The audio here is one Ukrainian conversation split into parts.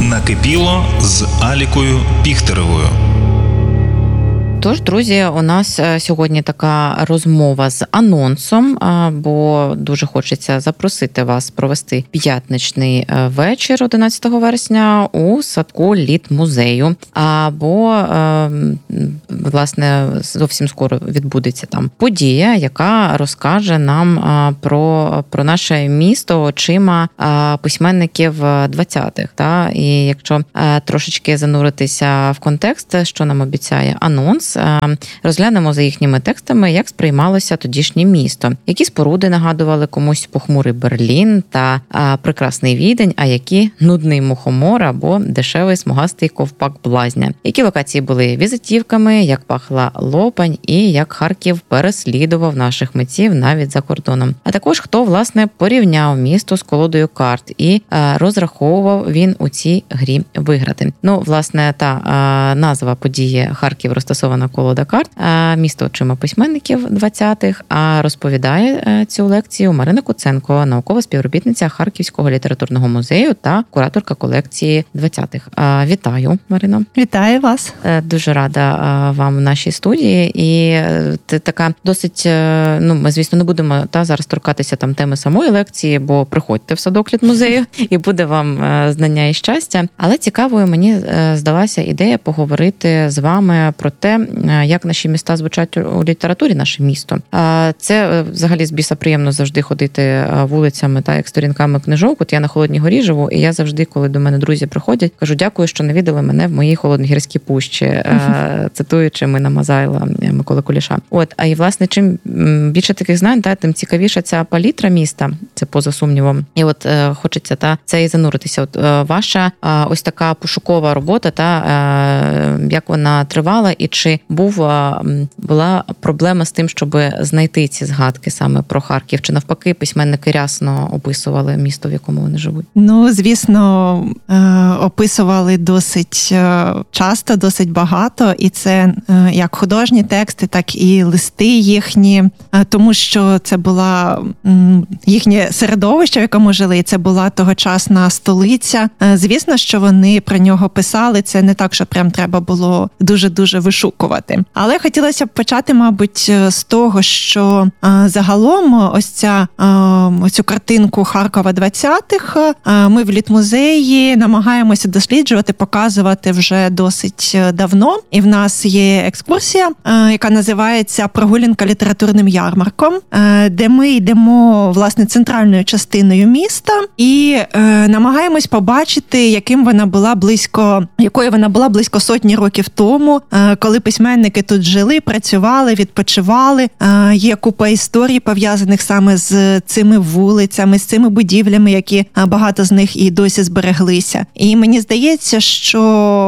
Накипіло з Алікою Піхтеревою. Тож, друзі, у нас сьогодні така розмова з анонсом, бо дуже хочеться запросити вас провести п'ятничний вечір 11 вересня у садку Літмузею. Бо, власне, зовсім скоро відбудеться там подія, яка розкаже нам про наше місто очима письменників 20-х. І якщо трошечки зануритися в контекст, що нам обіцяє анонс, розглянемо за їхніми текстами, як сприймалося тодішнє місто. Які споруди нагадували комусь похмурий Берлін та прекрасний Відень, а які нудний Мухомор або дешевий смугастий ковпак блазня. Які локації були візитівками, як пахла Лопань і як Харків переслідував наших митців навіть за кордоном. А також хто, власне, порівняв місто з колодою карт і розраховував він у цій грі виграти. Власне, та назва події «Харків. Розтасована колода карт», місто очима письменників 20-х, а розповідає цю лекцію Марина Куценко, наукова співробітниця Харківського літературного музею та кураторка колекції 20-х. Вітаю, Марино. Вітаю вас. Дуже рада вам в нашій студії. І це така досить, ми, звісно, не будемо зараз торкатися там теми самої лекції, бо приходьте в садок Літмузею і буде вам знання і щастя. Але цікавою мені здалася ідея поговорити з вами про те, як наші міста звучать у літературі, наше місто. Це взагалі з біса приємно завжди ходити вулицями та як сторінками книжок. От я на Холодній Горі живу, і я завжди, коли до мене друзі приходять, кажу: дякую, що не віддали мене в моїй Холодногірській пущі, цитуючи Мина Мазайла, Миколи Куліша. І, власне, чим більше таких знань, тим цікавіша ця палітра міста, це поза сумнівом. І хочеться це і зануритися. Ваша ось така пошукова робота, як вона тривала, і чи була проблема з тим, щоб знайти ці згадки саме про Харків, чи навпаки письменники рясно описували місто, в якому вони живуть? Звісно, описували досить часто, досить багато, і це як художні тексти, так і листи їхні, тому що це була їхнє середовище, в якому жили, і це була тогочасна столиця. Звісно, що вони про нього писали, це не так, що прям треба було дуже-дуже вишукувати. Але хотілося б почати, мабуть, з того, що загалом оцю картинку Харкова 20-х ми в Літмузеї намагаємося досліджувати, показувати вже досить давно. І в нас є екскурсія, яка називається «Прогулянка літературним ярмарком», де ми йдемо, власне, центральною частиною міста і намагаємось побачити, якою вона була близько сотні років тому, коли письменники тут жили, працювали, відпочивали. Є купа історій, пов'язаних саме з цими вулицями, з цими будівлями, які багато з них і досі збереглися. І мені здається, що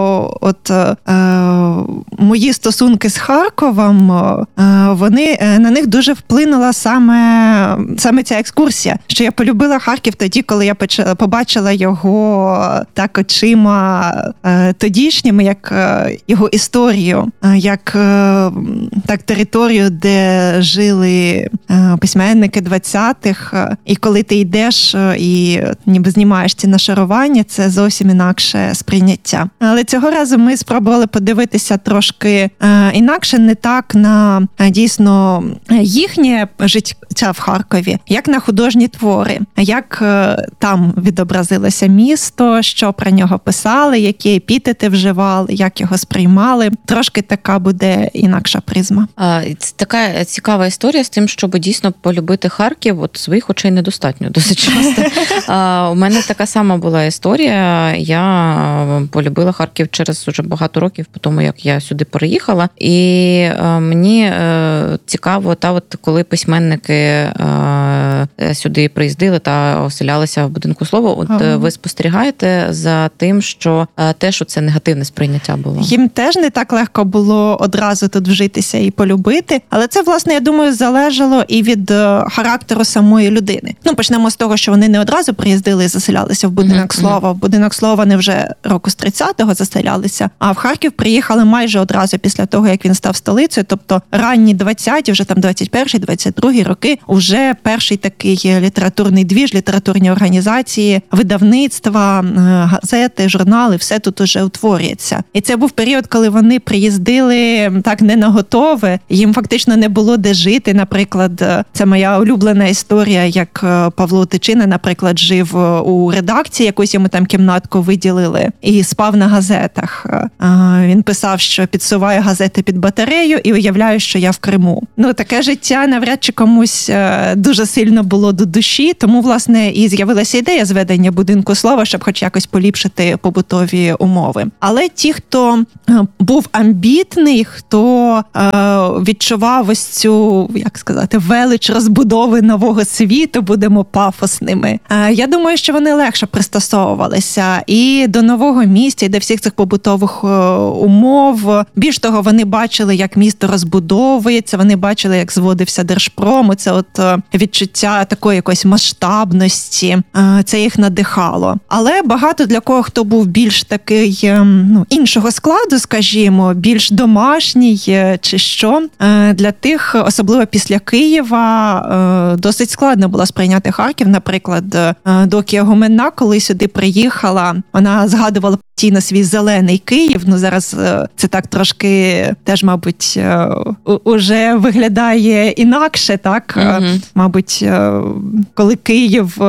мої стосунки з Харковом, на них дуже вплинула саме ця екскурсія. Що я полюбила Харків тоді, коли я побачила його так очима тодішніми, як його історію, як так територію, де жили письменники 20-х. І коли ти йдеш і ніби знімаєш ці нашарування, це зовсім інакше сприйняття. Але цього разу ми спробували подивитися трошки інакше, не так на дійсно їхнє життя в Харкові, як на художні твори, як там відобразилося місто, що про нього писали, які епітети вживали, як його сприймали. Трошки така буде інакша призма. Це така цікава історія з тим, щоб дійсно полюбити Харків, своїх очей недостатньо досить часто. У мене така сама була історія. Я полюбила Харків через уже багато років по тому, як я сюди переїхала. І мені цікаво, коли письменники сюди приїздили та оселялися в будинку слова, ви спостерігаєте за тим, що теж це негативне сприйняття було? Їм теж не так легко було було одразу тут вжитися і полюбити. Але це, власне, я думаю, залежало і від характеру самої людини. Ну, почнемо з того, що вони не одразу приїздили і заселялися в Будинок Слова. В Будинок Слова вони вже року з 30-го заселялися, а в Харків приїхали майже одразу після того, як він став столицею, тобто ранні 20-ті, вже там 21-й, 22-й роки, уже перший такий літературний двіж, літературні організації, видавництва, газети, журнали, все тут уже утворюється. І це був період, коли вони приїздили так не на готове, їм фактично не було де жити. Наприклад, це моя улюблена історія, як Павло Тичина, наприклад, жив у редакції, якусь йому там кімнатку виділили і спав на газетах. Він писав, що підсуваю газети під батарею і уявляю, що я в Криму. Ну, таке життя навряд чи комусь дуже сильно було до душі, тому, власне, і з'явилася ідея зведення Будинку Слова, щоб хоч якось поліпшити побутові умови. Але ті, хто був амбітний, хто відчував ось цю, як сказати, велич розбудови нового світу, будемо пафосними. Я думаю, що вони легше пристосовувалися і до нового місця, і до всіх цих побутових умов. Більш того, вони бачили, як місто розбудовується, вони бачили, як зводився Держпром, це от відчуття такої якоїсь масштабності, це їх надихало. Але багато для кого, хто був більш такий, іншого складу, скажімо, більш домашній чи що, для тих, особливо після Києва, досить складно було сприйняти Харків. Наприклад, Докія Гуменна, коли сюди приїхала, вона згадувала постійно свій зелений Київ. Ну, зараз це так трошки теж, мабуть, уже виглядає інакше, так? Мабуть, коли Київ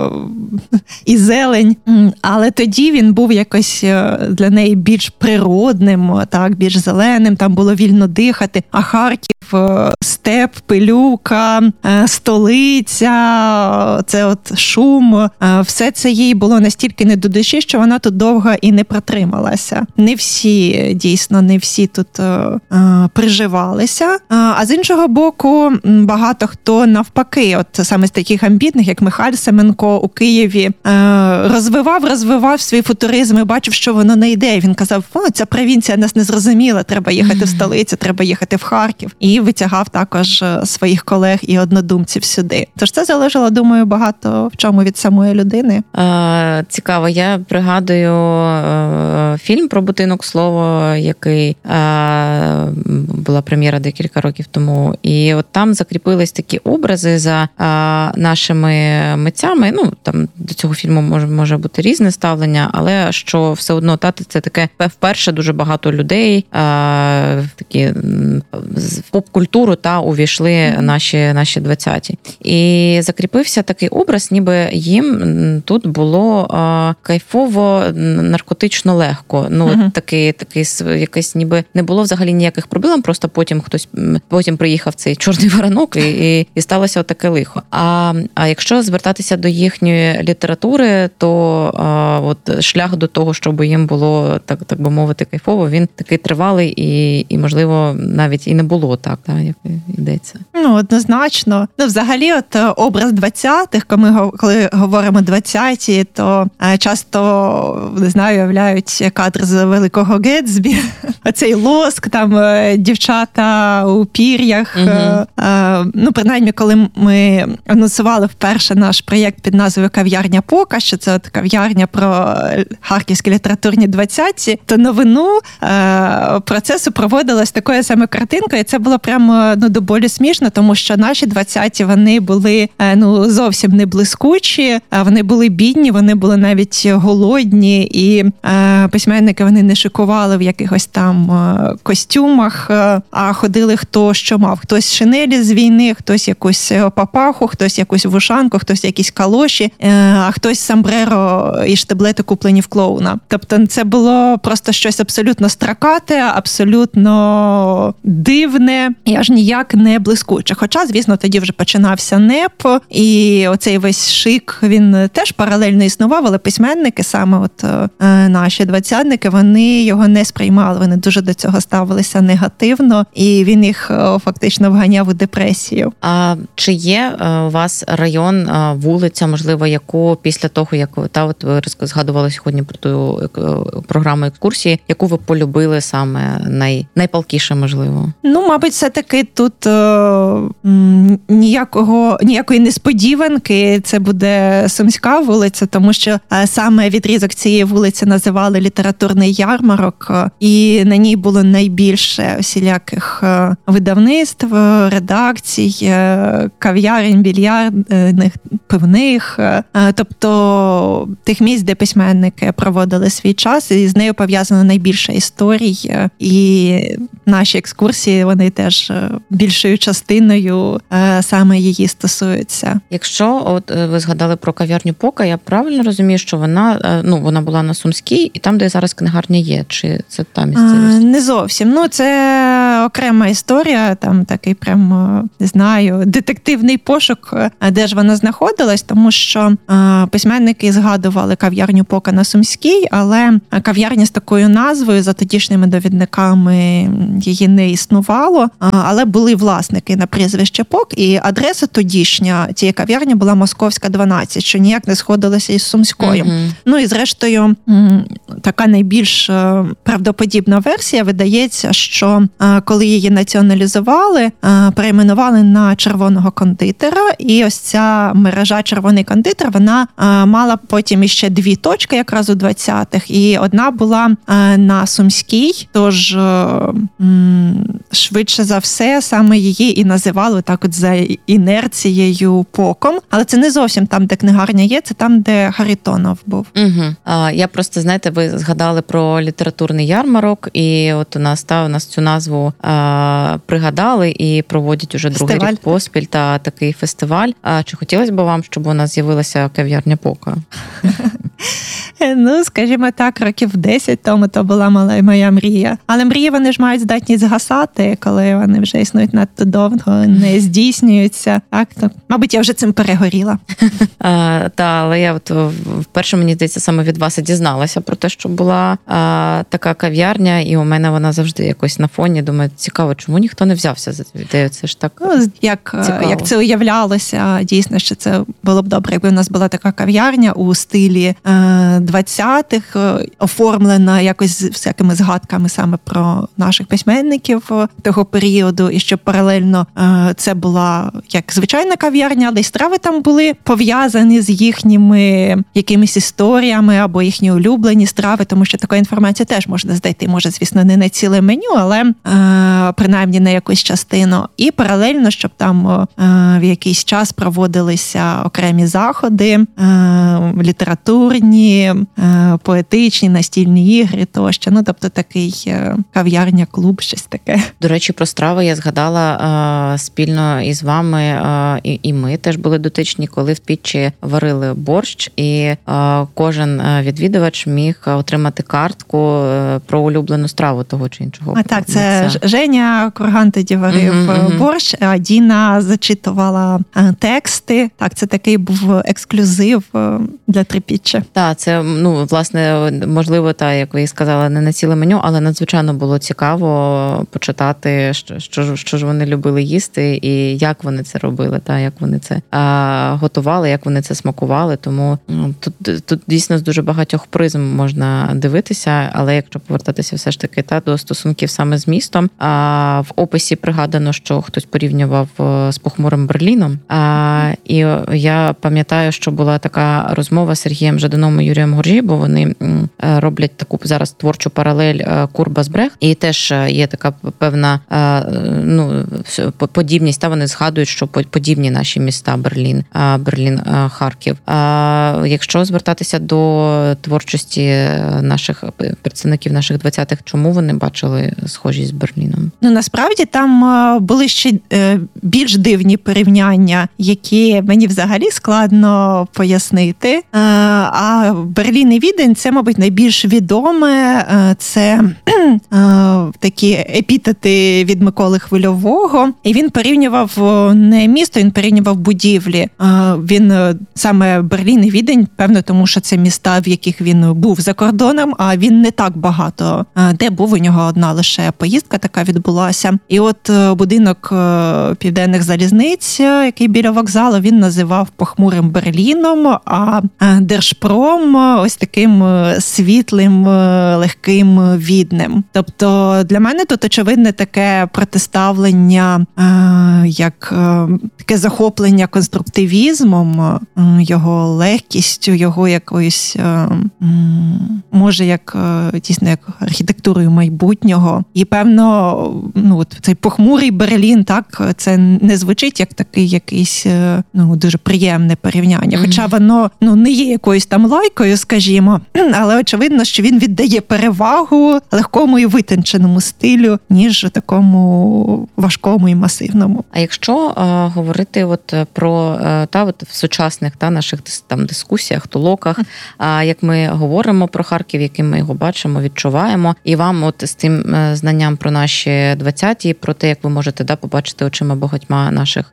і зелень. Але тоді він був якось для неї більш природним, так, більш зеленим, там було вільно дихати. А Харків – степ, пилюка, столиця, це от шум. Все це їй було настільки не до душі, що вона тут довго і не протрималася. Не всі, дійсно, не всі тут приживалися. А з іншого боку, багато хто навпаки, от саме з таких амбітних, як Михайль Семенко у Києві, розвивав свій футуризм і бачив, що воно не йде. Він казав, ця провінція нас не зрозуміла, треба їхати в столицю, треба їхати в Харків. І витягав також своїх колег і однодумців сюди. Тож це залежало, думаю, багато в чому від самої людини. Цікаво, я пригадую фільм про Будинок Слова, який була прем'єра декілька років тому. І от там закріпились такі образи за нашими митцями. Ну, там до цього фільму може бути різне ставлення, але що все одно це таке вперше дуже багато людей в такі в поп-культуру увійшли наші 20-ті. І закріпився такий образ, ніби їм тут було кайфово, наркотично легко. Ну, такий якийсь ніби не було взагалі ніяких проблем, просто потім приїхав цей чорний воронок і сталося отаке лихо. А якщо звертатися до їхньої літератури, то от шлях до того, щоб їм було, так би мовити, кайфово, він такий тривалий і можливо, навіть і не було так, як йдеться. Ну, однозначно. Ну, взагалі, от образ 20-х, коли говоримо 20-ті, то часто, не знаю, уявляють кадр з Великого Гетсбі. Оцей лоск, там дівчата у пір'ях. Ну, принаймні, коли ми анонсували вперше наш проєкт під назвою «Кав'ярня Пока», що це от кав'ярня про харківські літературні 20-ті, то новину процесу проводилась такою саме картинкою, і це було прямо до болі смішно, тому що наші 20-ті, вони були зовсім не блискучі, вони були бідні, вони були навіть голодні, і письменники вони не шикували в якихось там костюмах, а ходили хто що мав. Хтось шинелі з війни, хтось якусь папаху, хтось якусь вушанку, хтось якісь калоші, а хтось самбреро і штиблети куплені в клоуна. Тобто це було просто щось абсолютно стракате, абсолютно дивне, і аж ніяк не блискуче. Хоча, звісно, тоді вже починався НЕП, і оцей весь шик, він теж паралельно існував, але письменники, саме от наші двадцятники, вони його не сприймали, вони дуже до цього ставилися негативно, і він їх фактично вганяв у депресію. А чи є у вас район, вулиця, можливо, яку після того, як от ви згадували сьогодні про ту програму екскурсії, яку ви полюбили саме найпалкіше, можливо? Ну, мабуть, все-таки тут ніякої несподіванки, це буде Сумська вулиця, тому що саме відрізок цієї вулиці називали літературний ярмарок, і на ній було найбільше всіляких видавництв, редакцій, кав'ярень, більярдних, пивних, тобто тих місць, де письменники проводили свій час, і з нею пов'язано найбільше історій, і наші екскурсії, вони теж більшою частиною саме її стосуються. Якщо от ви згадали про кав'ярню Пока, я правильно розумію, що вона була на Сумській, і там, де зараз книгарня є, чи це та місцевість? Не зовсім. Ну, це окрема історія, там такий прям, не знаю, детективний пошук, де ж вона знаходилась, тому що письменники згадували кав'ярню Пока на Сумській, але кав'ярня з такою назвою, за тодішніми довідниками, її не існувало, але були власники на прізвище Пок, і адреса тодішня цієї кав'ярні була Московська, 12, що ніяк не сходилося із Сумською. Mm-hmm. Ну і зрештою, така найбільш правдоподібна версія видається, що коли її націоналізували, перейменували на Червоного кондитера, і ось ця мережа Червоний кондитер, вона мала потім іще 2 точки якраз у 20-х, і одна була на Сумській, тож швидше за все саме її і називали так от за інерцією Поком, але це не зовсім там, де книгарня є, це там, де Харитонов був. Угу. Я просто, знаєте, ви згадали про літературний ярмарок, і от у нас цю назву пригадали і проводять уже другий рік поспіль та такий фестиваль. Чи хотілося б вам, щоб у нас з'явилася кав'ярня Пока? Ну, скажімо так, років 10 тому то була моя мрія. Але мрії, вони ж мають здатність згасати, коли вони вже існують надто довго, не здійснюються. Так, то, мабуть, я вже цим перегоріла. Але я от вперше, мені здається, саме від вас і дізналася про те, що була така кав'ярня, і у мене вона завжди якось на фоні. Думаю, цікаво, чому ніхто не взявся за цю ідею? Це ж так як це уявлялося, дійсно, що це було б добре, якби у нас була така кав'ярня у стилі 20-х, оформлена якось з всякими згадками саме про наших письменників того періоду, і щоб паралельно це була як звичайна кав'ярня, але й страви там були пов'язані з їхніми якимись історіями або їхні улюблені страви, тому що така інформація теж можна знайти, може, звісно, не на ціле меню, але принаймні на якусь частину. І паралельно, щоб там в якийсь час проводилися окремі заходи, літературні, поетичні, настільні ігри тощо. Ну, тобто такий кав'ярня-клуб, щось таке. До речі, про страви я згадала спільно із вами, і ми теж були дотичні, коли в Пітчі варили борщ, і кожен відвідувач міг отримати картку про улюблену страву того чи іншого. А так, це Женя Курган тоді варив борщ, а Діна зачитувала тексти. Так, це такий був ексклюзив для Трипіччя. Так, це, власне, можливо, як ви сказали, не на ціле меню, але надзвичайно було цікаво почитати, що ж вони любили їсти і як вони це робили, як вони це готували, як вони це смакували. Тому тут дійсно з дуже багатьох призм можна дивитися, але якщо повертатися все ж таки до стосунків саме з містом, в описі пригадано, що хтось порівнював з похмурим Берліном. І я пам'ятаю, що була така розмова з Сергієм Жаданом і Юрієм Гуржі, бо вони роблять таку зараз творчу паралель Курбас-Брех, і теж є така певна подібність, вони згадують, що подібні наші міста Берлін, Харків. Якщо звертатися до творчості наших представників наших 20-х, чому вони бачили схожість з Берліном? Насправді там були ще більш дивні порівняння, які мені взагалі складно пояснити. А Берлін і Відень – це, мабуть, найбільш відоме. Це такі епітети від Миколи Хвильового. І він порівнював не місто, він порівнював будівлі. Він саме Берлін і Відень, певно, тому що це міста, в яких він був за кордоном, а він не так багато де був. У нього одна лише поїздка така відбулася. І от будинок Південних залізниць, який біля вокзалу, він називав похмурим Берліном, а Держпром ось таким світлим, легким Віднем. Тобто для мене тут очевидне таке протиставлення, як таке захоплення конструктивізмом, його легкістю, його якоюсь, може, як дійсно як архітектурою майбутнього. І певно, от цей похмурий Берлін, так, це не звучить як такий якийсь дуже приємне порівняння. Хоча воно не є якоюсь там лайкою, скажімо, але очевидно, що він віддає перевагу легкому і витонченому стилю, ніж такому важкому і масивному. А якщо говорити от про в сучасних наших там дискусіях, толоках, як ми говоримо про Харків, яким ми його бачимо, відчуваємо, і вам от з цим знанням про наші 20-ті, про те, як ви можете побачити очима багатьма наших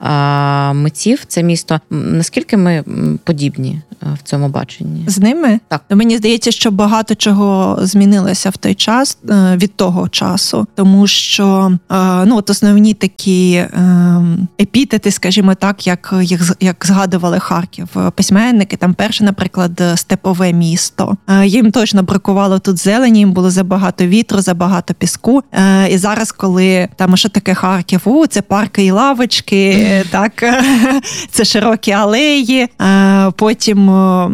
митців це місто, наскільки ми подібні в цьому баченні? З ними? Так. Мені здається, що багато чого змінилося в той час, від того часу, тому що от основні такі епітети, скажімо так, як згадували Харків письменники, там перше, наприклад, степове місто. Їм точно бракувало тут зелені, їм було забагато вітру, забагато піску. І зараз, коли там, що таке Харків? Це парки і лавочки, так, це широкі алеї. Потім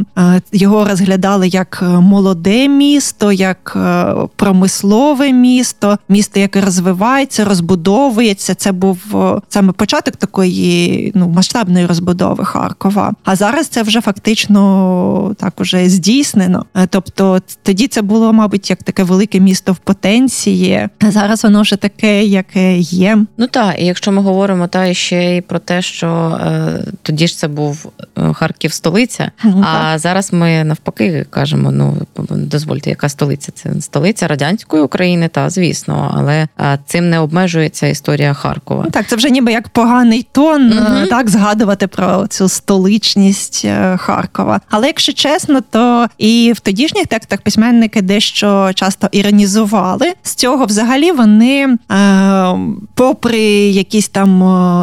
його розглядали як молоде місто, як промислове місто, яке розвивається, розбудовується. Це був саме початок такої масштабної розбудови Харкова. А зараз це вже фактично так уже здійснено. Тобто тоді це було, мабуть, як таке велике місто в потенції. А зараз воно вже таке, яке є. І якщо ми говоримо ще й про те, що тоді ж це був Харків столиця, а зараз ми навпаки кажемо, дозвольте, яка столиця? Це столиця радянської України, звісно, але цим не обмежується історія Харкова. Так, це вже ніби як поганий тон, так, згадувати про цю столичність Харкова. Але якщо чесно, то і в тодішніх текстах письменники дещо часто іронізували. З цього взагалі вони, попри якісь там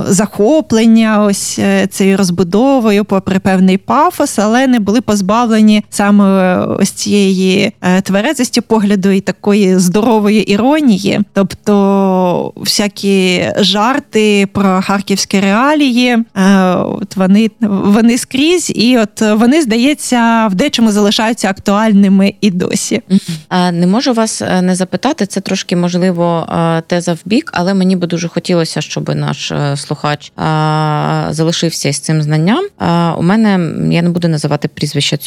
захоплення ось цією розбудовою, попри певний пафос, але не були позбавлені саме ось цієї тверезості погляду і такої здорової іронії. Тобто всякі жарти про харківські реалії, от вони скрізь, і от вони, здається, в дечому залишаються актуальними і досі. Не можу вас не запитати, це трошки, можливо, теза в бік, але мені би дуже хотілося, щоб наш слухач залишився із цим знанням. У мене, я не буду називати прізвище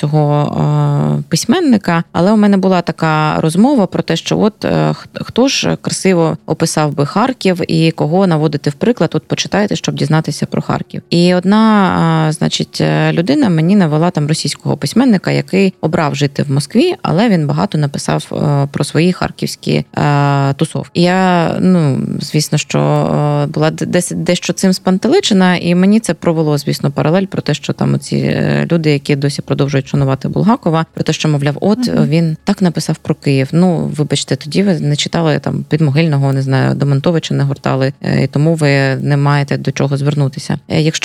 цього письменника, але у мене була така розмова про те, що от хто ж красиво описав би Харків і кого наводити в приклад, от почитайте, щоб дізнатися про Харків. І одна, людина мені навела там російського письменника, який обрав жити в Москві, але він багато написав про свої харківські тусовки. І я, звісно, що була дещо цим спантеличена, і мені це провело, звісно, паралель про те, що там оці люди, які досі продовжують шанувати Булгакова, про те, що, мовляв, він так написав про Київ. Вибачте, тоді ви не читали там Підмогильного, не знаю, Домонтовича не гортали, і тому ви не маєте до чого звернутися.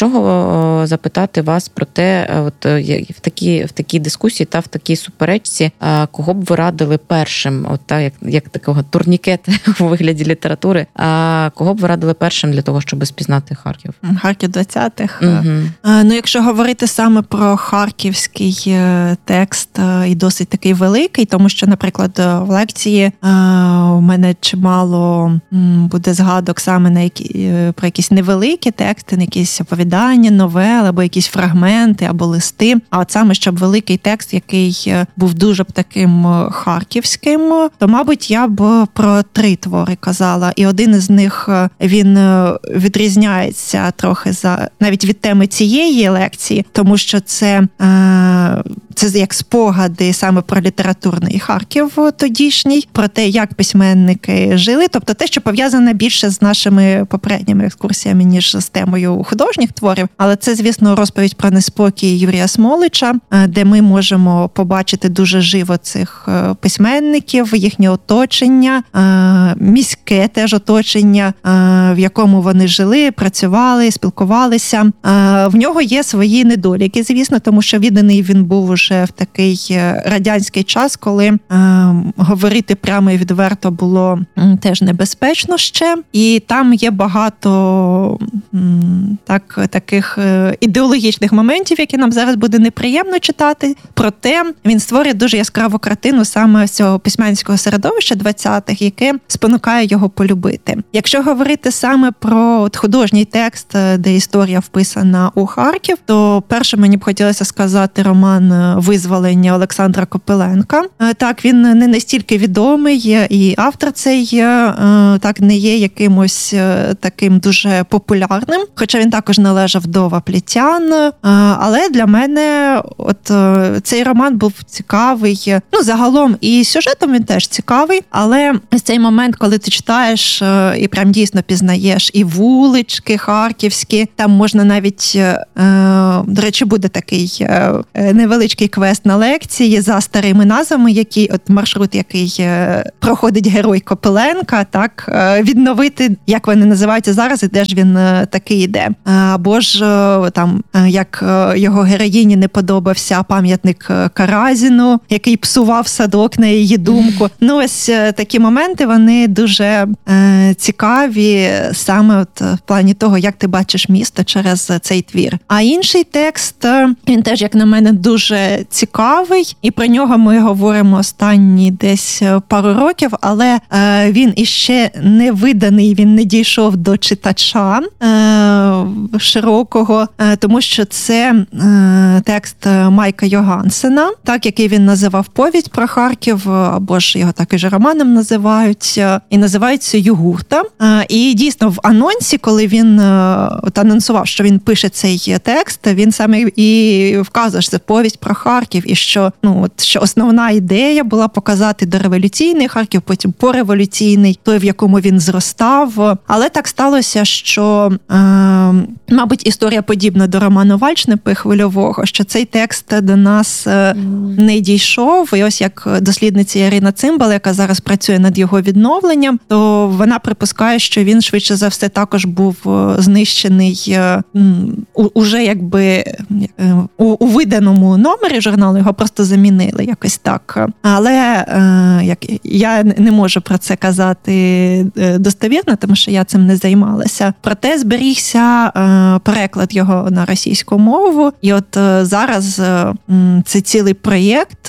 Якщо запитати вас про те, от в такій дискусії та в такій суперечці, кого б ви радили першим, от так, як такого турнікета у вигляді літератури, кого б ви радили першим для того, щоб спізнати Харків? Харків 20-х. Якщо говорити саме про харківський текст, і досить такий великий, тому що, наприклад, в лекції у мене чимало буде згадок саме про якісь невеликі тексти, якісь оповідання, новели, або якісь фрагменти, або листи. А от саме, щоб великий текст, який був дуже б таким харківським, то, мабуть, я б про 3 твори казала. І один із них, він відрізняється трохи навіть від теми цієї лекції, тому що це це як спогади саме про літературний Харків тодішній, про те, як письменники жили, тобто те, що пов'язане більше з нашими попередніми екскурсіями, ніж з темою художніх творів. Але це, звісно, розповідь про неспокій Юрія Смолича, де ми можемо побачити дуже живо цих письменників, їхнє оточення, міське теж оточення, в якому вони жили, працювали, спілкувалися. В нього є свої недоліки, звісно, тому що відданий він був уже в такий радянський час, коли говорити прямо і відверто було теж небезпечно ще. І там є багато таких ідеологічних моментів, які нам зараз буде неприємно читати. Проте він створює дуже яскраву картину саме цього письменського середовища 20-х, яке спонукає його полюбити. Якщо говорити саме про художній текст, де історія вписана у Харків, то перше мені б хотілося сказати роман «Визволення» Олександра Копиленка. Так, він не настільки відомий, і автор цей так не є якимось таким дуже популярним, хоча він також належав до Ваплітян. Але для мене цей роман був цікавий. Загалом і сюжетом він теж цікавий, але ось цей момент, коли ти читаєш і прям дійсно пізнаєш і вулички харківські, там можна навіть, до речі, буде такий невеличкий квест на лекції за старими назвами, маршрут, який проходить герой Копиленка, так, відновити, як вони називаються зараз, і де ж він такий йде. Або ж там, як його героїні не подобався пам'ятник Каразіну, який псував садок, на її думку. Ось такі моменти, вони дуже цікаві саме в плані того, як ти бачиш місто через цей твір. А інший текст, він теж, як на мене, дуже цікавий, і про нього ми говоримо останні десь пару років, але він іще не виданий, він не дійшов до читача широкого, тому що це текст Майка Йогансена, так, який він називав «Повідь про Харків», або ж його також романом називають, і називається «Югурта». І дійсно в анонсі, коли він анонсував, що він пише цей текст, він саме і вказує, що це повість про Харків, і що, що основна ідея була показати дореволюційний Харків, потім пореволюційний, той, в якому він зростав. Але так сталося, що, мабуть, історія подібна до роману Вальчнепи Хвильового, що цей текст до нас не дійшов. І ось як дослідниця Ірина Цимбал, яка зараз працює над його відновленням, то вона припускає, що він швидше за все також був знищений уже якби у виданому номері журналу, його просто замінили якось так. Але я не можу про це казати достовірно, тому що я цим не займалася. Проте зберігся переклад його на російську мову. І от зараз це цілий проєкт,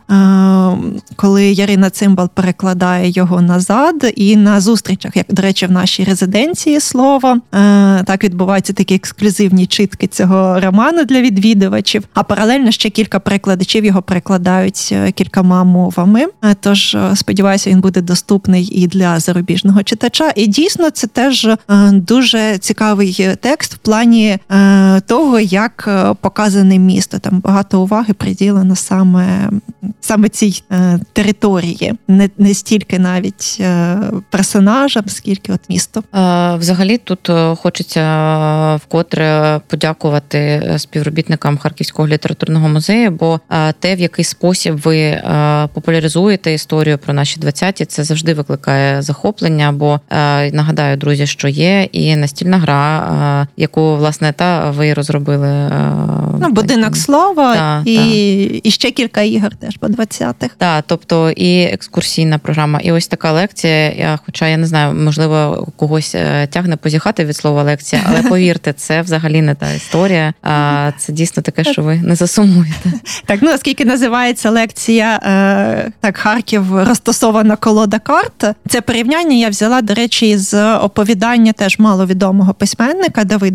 коли Ярина Цимбал перекладає його назад, і на зустрічах, як, до речі, в нашій резиденції «Слово», так відбуваються такі ексклюзивні читки цього роману для відвідувачів, а паралельно ще кілька перекладачів його перекладають кількома мовами. Тож, сподіваюся, він буде доступний і для зарубіжного читача. І дійсно, це теж дуже цікавий текст в плані того, як показане місто. Там багато уваги приділено саме цій території. Не стільки навіть персонажам, скільки от місту. Взагалі тут хочеться вкотре подякувати співробітникам Харківського літературного музею, бо те, в який спосіб ви популяризуєте історію про наші 20-ті, це завжди викликає захоплення, бо нагадаю, друзі, що є і настільна гра, яку, власне, ви розробили. «Будинок слова» і ще кілька ігор теж по 20-х. Так, тобто і екскурсійна програма, і ось така лекція, хоча я не знаю, можливо, когось тягне позіхати від слова лекція, але повірте, це взагалі не та історія, а це дійсно таке, що ви не засумуєте. Так, оскільки називається лекція так, Харків розтасована колода карт, це порівняння я взяла, до речі, з оповідання теж маловідомого письменника Давида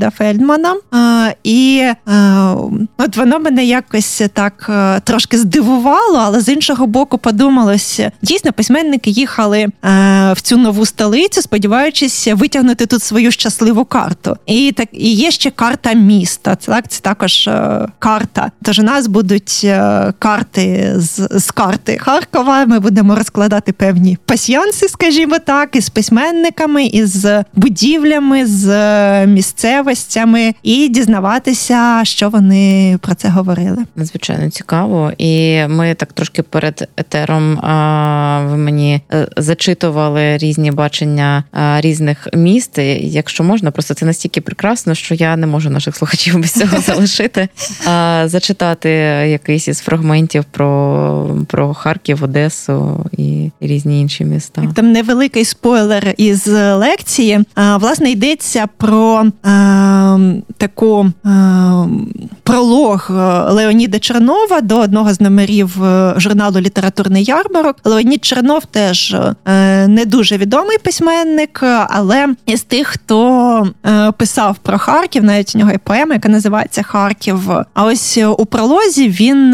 Леоніда Фельдмана. І от воно мене якось так трошки здивувало, але з іншого боку подумалося, дійсно, письменники їхали в цю нову столицю, сподіваючись витягнути тут свою щасливу карту. І є ще карта міста, це також карта. Тож у нас будуть карти з карти Харкова, ми будемо розкладати певні пасьянси, скажімо так, із письменниками, із будівлями, з місцевостями і дізнаватися, що вони про це говорили. Надзвичайно цікаво. І ми так трошки перед етером ви мені зачитували різні бачення різних міст. Якщо можна, просто це настільки прекрасно, що я не можу наших слухачів без цього залишити. Зачитати якийсь із фрагментів про Харків, Одесу і різні інші міста. Там невеликий спойлер із лекції. Власне, йдеться про таку пролог Леоніда Чернова до одного з номерів журналу «Літературний ярмарок». Леонід Чернов теж не дуже відомий письменник, але із тих, хто писав про Харків, навіть у нього є поема, яка називається «Харків». А ось у пролозі він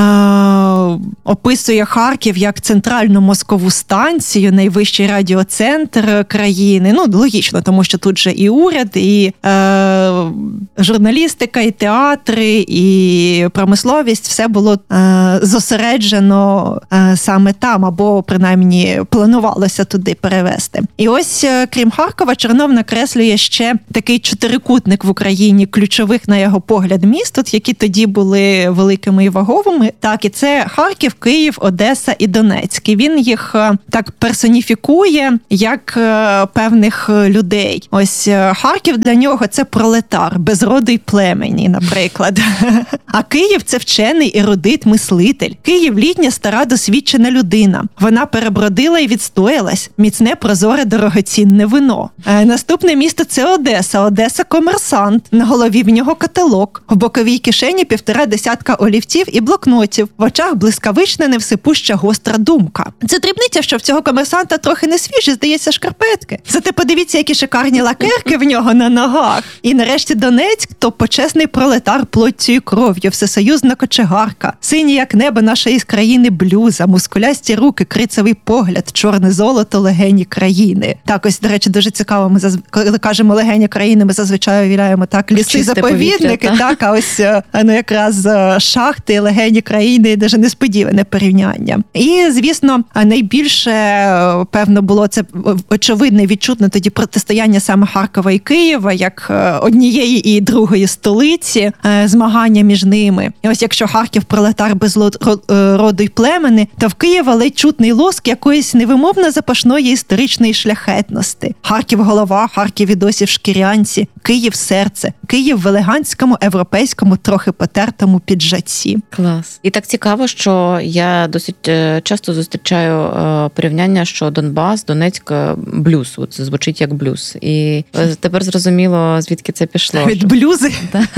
описує Харків як центральну мозкову станцію, найвищий радіоцентр країни. Ну, логічно, тому що тут же і уряд, і журналістика, і театри, і промисловість, все було зосереджено саме там, або принаймні планувалося туди перевести. І ось, крім Харкова, Чернов накреслює ще такий чотирикутник в Україні ключових, на його погляд, міст, які тоді були великими і ваговими. Так, і це Харків, Київ, Одеса і Донецьк. І він їх так персоніфікує як певних людей. Ось Харків для нього – це пролетар, без роду й племені, наприклад. А Київ – це вчений, ерудит, мислитель. Київ – літня, стара, досвідчена людина. Вона перебродила і відстоялась. Міцне, прозоре, дорогоцінне вино. Наступне місто – це Одеса. Одеса – комерсант. На голові в нього котелок. В боковій кишені 1,5 олівців і блокнотів. В очах блискавична, невсипуща, гостра думка. Це дрібниця, що в цього комерсанта трохи не свіжі, здається, шкарпетки. Зате подивіться, які шикарні лакерки в нього на ногах. І нарешті Донецьк – то почесний пролетар плоттю і кров'ю, всесоюзна кочегарка. Сині, як небо нашої країни, блюза, мускулясті руки, крицевий погляд, чорне золото, легені країни. Так, ось, до речі, дуже цікаво, ми коли кажемо легені країни, ми зазвичай уявляємо так ліси, заповідники, так, а ось якраз шахти, легені країни, дуже несподіване порівняння. І, звісно, найбільше, певно, було це очевидне, відчутне тоді протистояння саме Харкова і Києва, як однієї і другої столиці, змагання між ними. І ось якщо Харків пролетар без роду й племени, то в Києва ледь чутний лоск якоїсь невимовно запашної історичної шляхетності. Харків голова, Харків і досі в шкірянці, Київ серце, Київ в елегантському, європейському, трохи потертому піджаці. Клас. І так цікаво, що я досить часто зустрічаю порівняння, що Донбас, Донецьк – блюз. Це звучить як блюз. І тепер зрозуміло, звідки це пішло. Від блюзи?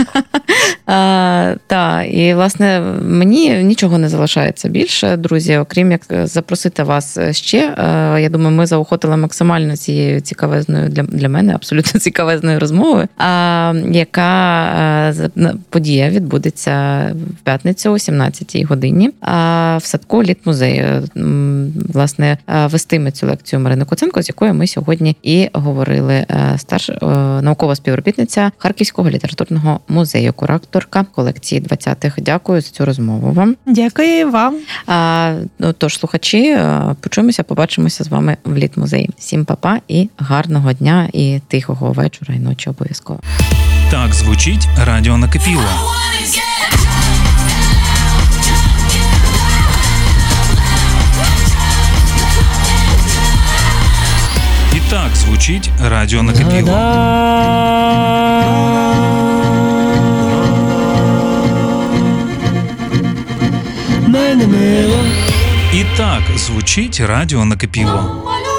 Так. І, власне, мені нічого не залишається більше, друзі, окрім як запросити вас ще. Я думаю, ми заохотили максимально цією цікавезною для мене, абсолютно цікавезною розмовою, яка подія відбудеться в п'ятницю о 17-й годині в садку Літмузею. Власне, вестиме цю лекцію Марина Куценко, з якою ми сьогодні і говорили. Наукова співробітниця Харківського літературного музею, кураторка колекції 20-х. Дякую за цю розмову вам. Дякую вам. Тож, слухачі, почуємося, побачимося з вами в Літмузеї. Всім па-па і гарного дня, і тихого вечора, і ночі обов'язково. Так звучить радіо Накипіло. І так звучить радіо Накипіло. І так звучить радіо Накипіло.